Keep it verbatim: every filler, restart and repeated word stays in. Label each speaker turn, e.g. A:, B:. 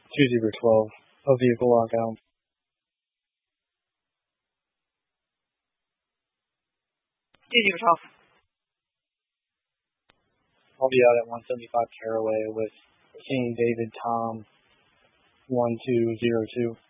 A: two zero twelve. A vehicle lockout.
B: two zero twelve.
A: I'll be out at one seventy-five Caraway with King David Tom one two zero two.